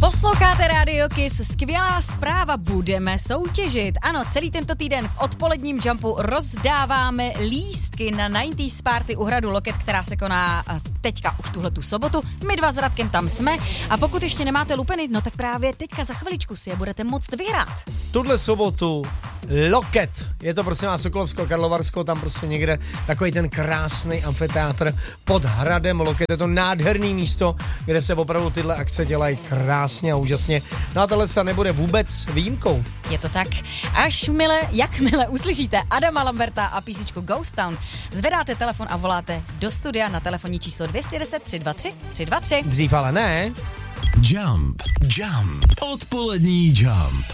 Posloucháte Radio Kiss, skvělá zpráva, budeme soutěžit. Ano, celý tento týden v odpoledním Jumpu rozdáváme lístky na 90s Party u hradu Loket, která se koná teďka už tuhletu sobotu. My dva s Radkem tam jsme a pokud ještě nemáte lupeny, no tak právě teďka za chviličku si je budete moct vyhrát. Tuhle sobotu Loket, je to prosím vás Sokolovsko-Karlovarsko, tam prostě někde takový ten krásný amfiteátr pod hradem Loket, je to nádherný místo, kde se opravdu tyhle akce dělají krásně a úžasně. No a tohle se nebude vůbec výjimkou. Je to tak. Jakmile uslyšíte Adama Lamberta a písničku Ghost Town, zvedáte telefon a voláte do studia na telefonní číslo 210 323 323. Dřív ale ne. Jump. Odpolední Jump.